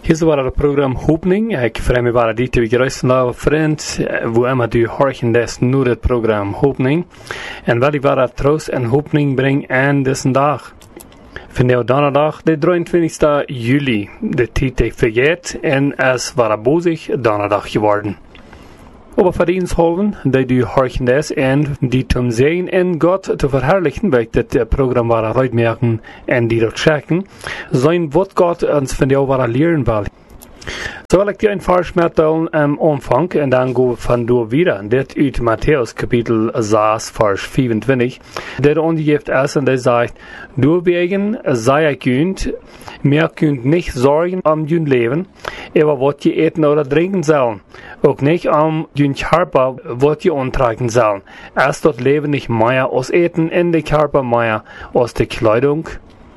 Hier war het programma Hoopning. Ik vreem me waar dit te geruisten vriend, wo immer du horchen des nur het programma Hoopning. En wel die waar het troost en hoopning brengt aan deze dag. Vandaag donderdag, de 23 juli. De tijd heeft vergeet en es war bozig donderdag geworden. Aber verdiensthoven, die du horchen des en die zum sehen en Gott zu verherrlichen, weil das Programm war uitmerken en die dort checken, sein wat Gott uns von jou war lehren will. So will ich dir ein Vers mitteilen am Anfang und dann go von du wieder. Das uit Matthäus Kapitel 6, Vers 25. Der angeeft ist und der sagt, du wegen sei könnt, mehr könnt nicht sorgen um dein Leben, aber was ihr eten oder trinken sollen. Auch nicht um dein Körper, was ihr antragen sollen. Erst dort Leben nicht mehr aus Eten, in der Körper mehr aus der Kleidung.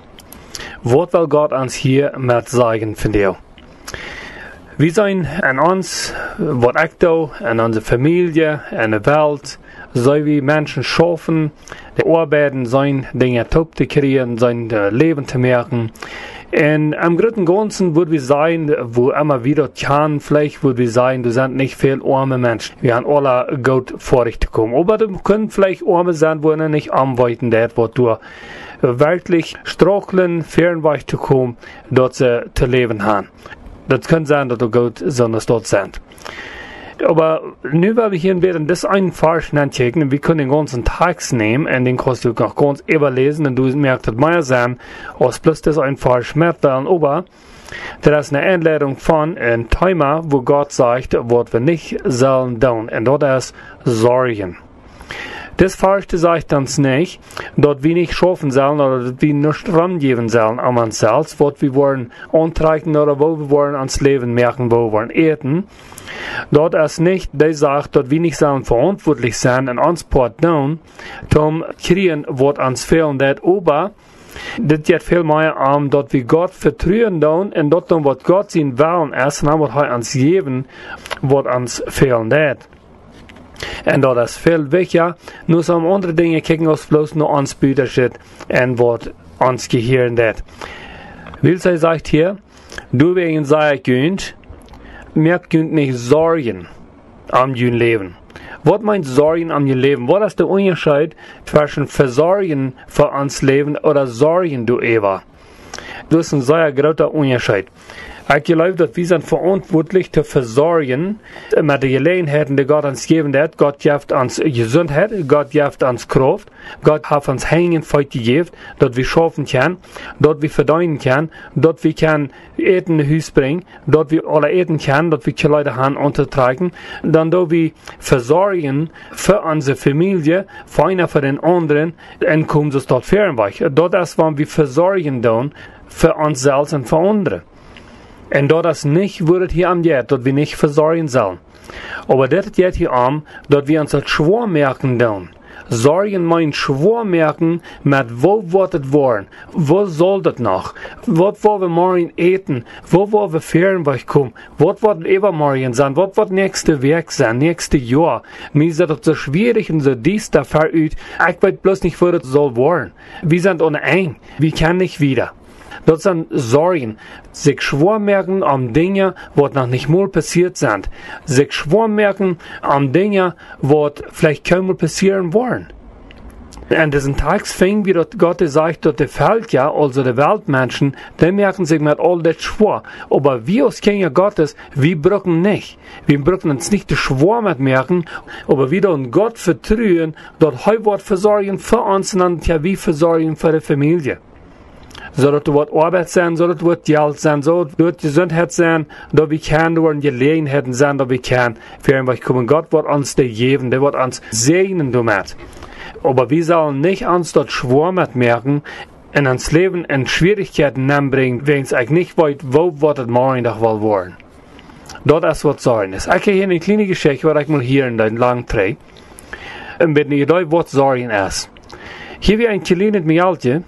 Was will Gott uns hier mit sagen von dir? Wir sind an uns, was ich da, an unsere Familie, an der Welt, so wie Menschen schaffen, die arbeiten, sein Dinge top zu kriegen, sein Leben zu merken. Und am größten Ganzen würden wir sein, wo immer wieder kann, vielleicht würden wir sein, du sind nicht viel arme Menschen. Wir haben alle gut vorzukommen. Aber du können vielleicht arme sein, wo nicht anweiten, das, was du wirklich straucheln, fernweg zu kommen, dort zu leben haben. Das kann sein, dass du gut sondern dort sind. Aber nu will wir hier werden das einen Vers checken. Wir können den ganzen Text nehmen und den kannst du noch ganz überlesen und du merkst, dass mehr sein, als bloß das ein Vers mitteilen. Aber das ist eine Einladung von einem Thema, wo Gott sagt, was wir nicht sollen tun. Und das ist Sorgen. Das Falsche sagt uns nicht, dass wir nicht schaffen sollen oder dass wir nicht rangeben sollen an uns selbst, was wir wollen antreiben oder wo wir wollen ans Leben merken, wo wir wollen eten. Dort ist nicht, der sagt, dass wir nicht sollen verantwortlich sein und uns Part tun, zum kriegen, was uns fehlen wird, aber das geht viel mehr dass wir Gott vertrauen tun und dort tun, was Gott sein Willen ist, und was er uns geben, was uns fehlen wird. En dat is veel wichtiger. Nu some andere dingen kijken als bloß nur ons Büderschritt en wat ons gehören dat. Wilsey sagt hier, du wegen sei könnt, mehr könnt nicht sorgen am dein Leben. Was meint sorgen am dein Leben? Was ist der Unterschied zwischen versorgen für uns Leben oder sorgen du Eva? Das ist ein sehr großer Unterschied. Ich glaube, dass wir sind verantwortlich zu versorgen mit den Gelegenheiten, die Gott uns gegeben hat. Gott gibt uns Gesundheit, Gott gibt uns Kraft, Gott hat uns Hängen gegeben, dass wir schaffen können, dass wir verdienen können, dass wir Eten in Haus bringen, dass wir alle eten können, dass wir Leute haben untertragen, dann dass wir versorgen für unsere Familie, für einer für den anderen, und kommen sie dort fernweg. Das ist, wenn wir versorgen tun, für uns selbst und für andere. Und das nicht wird hier am Jet, dass wir nicht versorgen sollen. Aber das geht hier am, dass wir uns das schwor merken tun. Sorgen meint schwor merken, mit wo wird es worden? Wo soll das noch? Was wollen wir morgen eten? Wo wollen wir fernweg kommen? Was wird übermorgen sein? Was wird nächste Werk sein? Nächste Jahr? Mir ist das so schwierig und so dies da verüt. Ich weiß bloß nicht, wo das soll worden. Wir sind ohne ein. Wir können nicht wieder. Das sind Sorgen. Sich schwor merken an Dinge, was noch nicht mal passiert sind. Sich schwor merken an Dinge, was vielleicht kaum mal passieren wollen. Und diesen Text fing, wie Gott sagt, dass der Feld ja, also die Weltmenschen, die merken sich mit all das Schwor. Aber wir als Kinder Gottes, wir brauchen nicht. Wir brauchen uns nicht das Schwor mit merken, aber wieder an Gott vertrauen, dass er wird versorgen für uns und ja, wir versorgen für die Familie. So dass du wird Arbeit sein, so dass du wird Geld sein, so dass du wird Gesundheit sein, dass wir können, du werden Gelegenheiten sein, dass wir können, für ihn kommen. Gott wird uns das geben, der wird uns segnen damit. Aber wir sollen nicht uns dort Schwur mitmerken, in uns Leben in Schwierigkeiten bringen, wenn es eigentlich nicht weiß, wo wird es morgen doch wohl worden. Dort ist was Sorgen ist. Ich habe hier eine kleine Geschichte, was ich mal hier in den langen Dreh, und mit einer Idee, was Sorgen ist. Hier wie ein kleines Mädchen,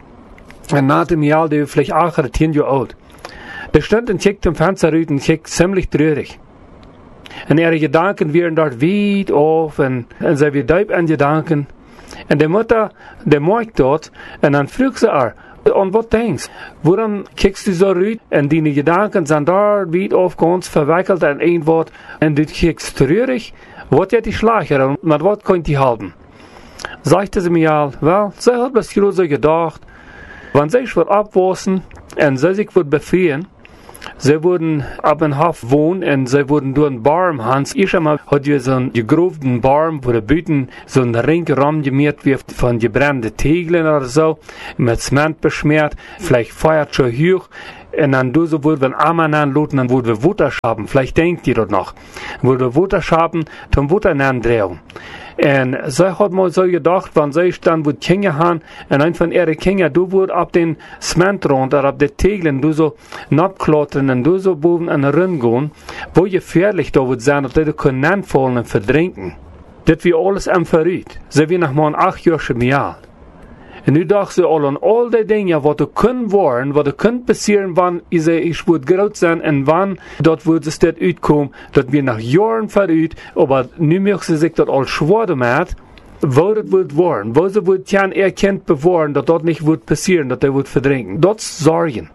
und nach dem Jahr, der vielleicht 8 oder 10 Jahre alt. Der stand und kickte im Fenster raus und kickte ziemlich traurig. Und ihre Gedanken waren dort weit auf und sie waren deep an Gedanken. Und die Mutter, der merkt dort, und dann fragt sie Und was denkst? Woran kickst du so rüt? Und deine Gedanken sind da wie auf ganz verwickelt in ein Wort. Und du kickst traurig. Was hat die Schlager und mit was könnt ihr halten? Sagte sie mir all, well, sie hat bis so gedacht, wenn sie sich wird abwaschen und sie sich wird befreien, sie würden ab in Hof wohnen und sie würden durch einen Baum haben. Ich einmal hat wir so einen gegrobten Baum, wo der Büten so ein Ring rumgemäht wird von gebrannten Tegeln oder so, mit Zement beschmiert, vielleicht feuert schon hoch. Und dann du so würden wir Amen anluten, dann würden wir Wutter schaben. Vielleicht denkt ihr das noch. Würden wir Wutter schaben, dann Wutter drehen. Und sie hat mal so gedacht, wenn sie dann wird Kinder haben, und ein von ihren Kindern, du würd ab den Zement runter, ab den Tegeln, du so abklottern, und du so boven an den Rinn gehen, wo gefährlich da wird sein, dass die können anfallen und verdrinken. Das wird alles am verrückt. Sie wird noch mal 8 Jahre schon mehr alt. Und nu dacht sie an all die Dinge, was du können worden, was du können passieren, wann ich würde groß sein und wann dort würde es dort uitkommen, dass wir nach Jahren verrückt, aber nu möchte sie sich dort all schwer damit, wo das wird worden, wo sie wird kein erkennt bewahren, dass dort nicht wird passieren, dass der wird verdrinken. Dort Sorgen.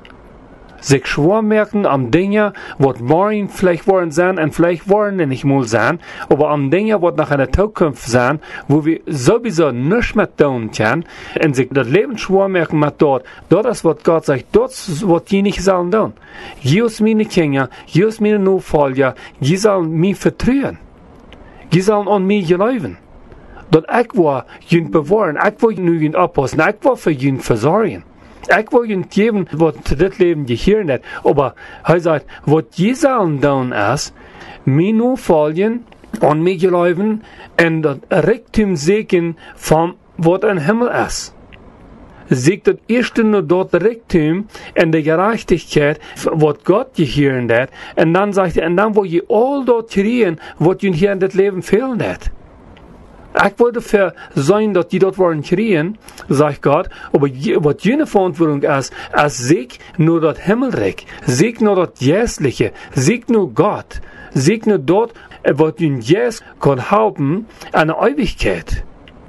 Sich schwer merken am Dinge, was morgen vielleicht wollen sein und vielleicht wollen nicht mal sein, aber am Dinge, was nach einer Zukunft sein, wo wir sowieso nichts mehr tun können, und sich das Leben schwer merken mit dort ist, was Gott sagt, dort was die nicht sollen tun. Jesus meine Kinder, Jesus meine Nachfolger, die sollen mich vertrauen. Die sollen an mich glauben. Dort ich will ihn bewahren, ich will ihn abpassen, ich will für ihn versorgen. Ich will ihnen geben, was zu das Leben gehören hat. Aber er sagt, was die sollen tun ist, mir nur folgen und mir glauben und das Reichtum segnen von was im Himmel ist. Sagt das erste nur dort Reichtum und die Gerechtigkeit, was Gott gehören hat. Und dann sagt er, und dann will ihr all dort kriegen, was ihnen hier in das Leben fehlen hat. Ich wollte dafür sein, dass die dort wollen kriegen, sagt Gott, aber was jene Verantwortung ist sieg nur das Himmelreich, sieg nur das Jässliche, sieg nur Gott, sieg nur dort, was ihnen jetzt kann helfen, eine Ewigkeit.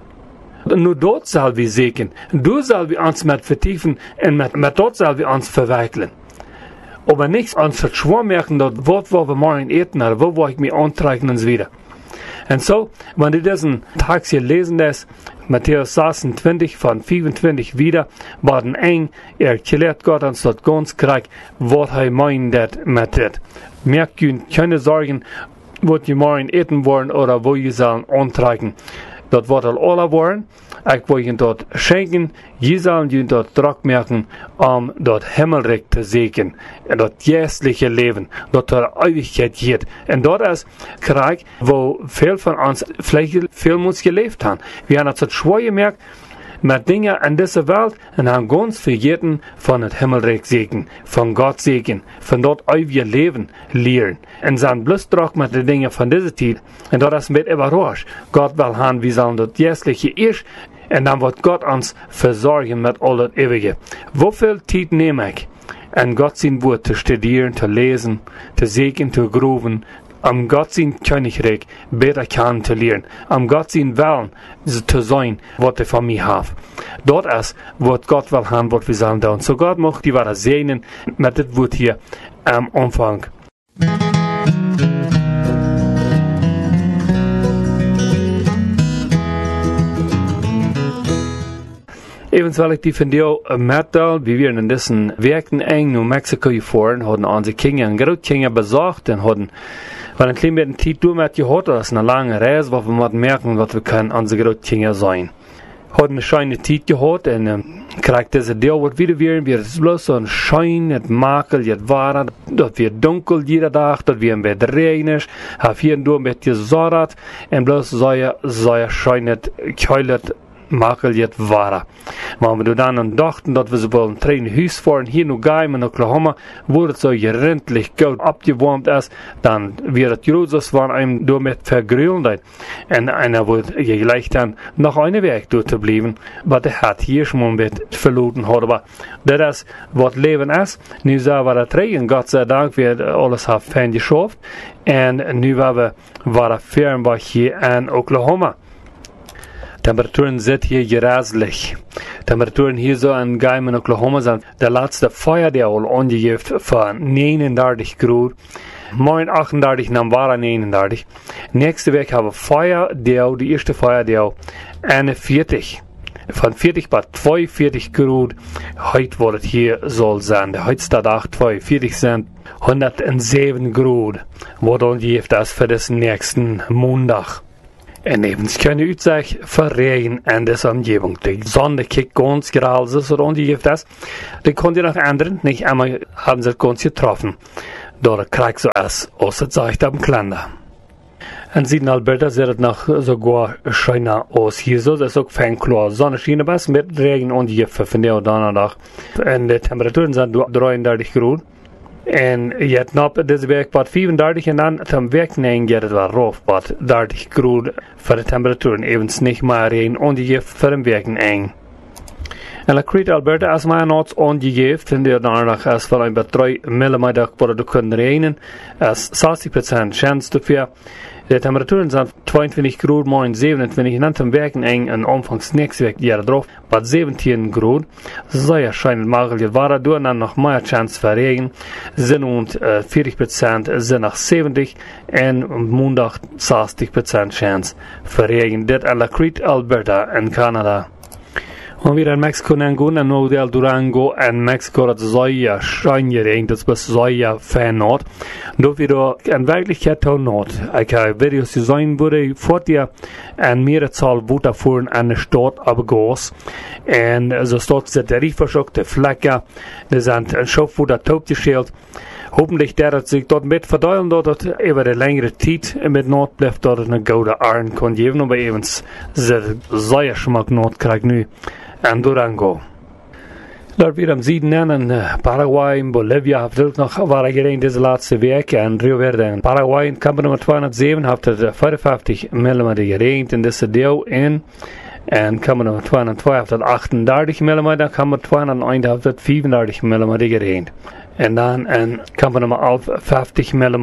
Nur dort soll wir segnen, du soll wir uns mit vertiefen und mit dort soll wir uns verwickeln. Aber nichts uns verschwommen merken, dort, wo wir morgen eten, oder wo ich mich antreiben und so weiter. Und so, wenn du diesen Tag hier lesen lässt, Matthäus 26 von 25 wieder, war den eng, erklärt Gott uns dort ganz korrekt, was er meint mit das. Merkt ihr keine Sorgen, was ihr morgen eten wollen oder wo ihr sollen antreiben. Dat wordt alle worden. Ik wil je dort schenken. Je zal je dort druk merken dat Himmelreich te zegenen. En dat geestliche Leben. Dat er Ewigkeit geht. En dat is Krieg, wo veel van ons vielleicht veel moet geleefd hebben. Wir haben het schwer gemerkt, met dingen in deze wereld en haben ganz vergeten von het Himmelreich Segen, von Gott Segen, von dort ewige Leben lehren. En zijn bloß druk met de dingen van deze tijd. En dat is met überrascht. Gott will haben, wie sollen dat geestliche eerst. En dan wordt God ons verzorgen met al het eeuwige. Hoeveel tijd neem ik? En God zijn woord te studieren, te lezen, te zegenen, te groeven. Gott sein Königreich besser kennen zu lernen. Gott sein Willen zu sein, was er von mir hat. Dort ist, was Gott will haben, was wir sollen tun. So Gott möchte die Ware segnen mit dem Wort hier am Anfang. Eventueel ik die van jou metal, wie wir in diesen Werken eng New Mexico gefahren, hadden onze Kinder, Grootkinder besorgt und hadden, weil ein klein bisschen Zeit durch mit gehört, das ist eine lange Reise, wo wir merken, was wir können unsere Grootkinder sein. Hadden eine schöne Zeit gehabt und kriegt diese Deel wird wieder werden, wir ist bloß so ein Schein, et Makel, et Wara, dat wird dunkel jeder Tag, dat wir ein bisschen regnisch, hab hier und da ein bisschen Sorrat, und bloß so ja scheinet, keulet, Makel jetzt war. Maar we dan dachten dat we ze wel een trein huis fahren, hier nu gehen in Oklahoma, wo es so gerendlich gut abgewärmt ist, dann wird es groß, waren einem damit vergrölt. Und einer wird gleich dann noch eine Weg dort zu bleiben, was er hat hier schon mal mit verloren hat. Aber das ist, was Leben ist. Nu sind wir da trein, Gott sei Dank, wir alles haben fein geschafft. Und nu waren wir fernweg hier in Oklahoma. Temperaturen sind hier grauslich. Temperaturen hier so in Gaiman, Oklahoma sind der letzte Feuerdeel angegeben von 39 Grad. Morgen 38, dann war 39. Nächste Woche haben wir Feuerdeel, die erste Feuerdeel, 41. Von 40 bis 42 Grad. Heute wird es hier soll sein. Der heutigste Tag 42 sind 107 Grad. Wo dann gibt das für den nächsten Montag. En evens kunnen u zich verregen in deze omgeving. De zon kijkt ganz gerade so rond, die heeft das. Die kon je nog ändern, nicht einmal haben sie es ganz getroffen. Door krijgt so es, als het zegt am Kalender. En in Alberta sieht es noch sogar schöner aus hier so. Das ist auch fein klar. Sonne schien was mit Regen und Gifte von der Donnerstag. Und die Temperaturen sind 33 Grad. En je hebt nog deze week wat 35 en dan ten week neem je het wel rauf wat 30 Grad voor de temperaturen. Evens niet meer regen ongegeven voor een week eng. En la Crete Alberta is maar nooit ongegeven. En de donderdag is wel een bij 3 mm waar het kunnen regenen. Is 60% kans dafür. De temperaturen zijn 22 Grad, morgen 27 en dan ten week eng en omvangs nächste week jaar drauf wat 17 Grad. Sehr scheinend mogelijk waar door en dan nog meer kans voor regen. Zijn und 40% zijn nog 70 en maandag 60% kans voor regen. Dit is la Crete Alberta in Canada. Und wieder in Mexiko gehen, in Model Durango, in Mexiko, das sehr schön geregnet, das ist sehr fernort. Da wieder in Wirklichkeit auch not. Ich habe Videos gesehen, wo die vor dir eine Mehrzahl Boote fuhren an der Stadt abgegossen. Und so Stadt sind der Rieferschock, Flecken, die sind ein Schopf, wo der Taub geschält. Hoffentlich der hat sich dort mit verdeilen, dort über die längere Zeit mit Not bleibt, dort eine gute Arn kann geben, aber eben sehr Schmack Not kriegt nu in Durango. Dort wieder am Süden in Paraguay, in Bolivia, hat es noch war geregnet diese letzte Woche, in Rio Verde, in Paraguay, in Kammer Nummer 207, hat es 55 mm geregnet in dieser Deal in Kammer Nummer 202 hat es 38 mm, Kammer 201 hat es 35 mm geregnet. En dan in Kammer Nummer 11 50 mm.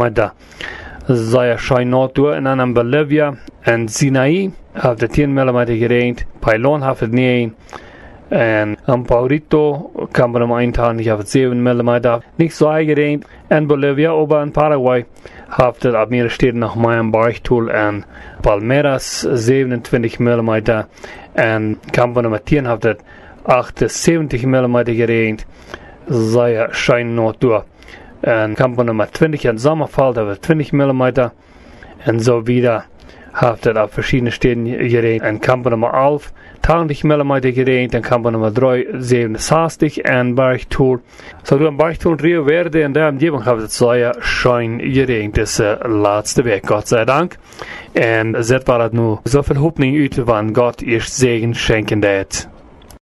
Sehr schön not door. En dan in Bolivia en Sinai hat es 10 mm geregnet. Pailon hat es 9. En in Paurito Kammer Nummer 21 hat es 7 mm. Nicht so geregnet. In Bolivia, aber in Paraguay hat es ab mir steht noch mal ein Beichtool in Palmeras 27 mm. En Kammer Nummer 10 hat es 78 mm geregnet. Sehr schön not durch. Und Kammer Nummer 20 in Sommerfall, da wird 20 mm. Und so wieder hat es auf verschiedenen Städten geregnet. Und Kammer Nummer 11, 20 mm geregnet. Und Kammer Nummer 3, 67 und Bergtool. So durch Bergtool Rio Verde in der Umgebung hat es sehr schön geregnet. Das letzte Weg, Gott sei Dank. Und es war nur so viel Hoffnung, wann Gott ihr Segen schenken wird.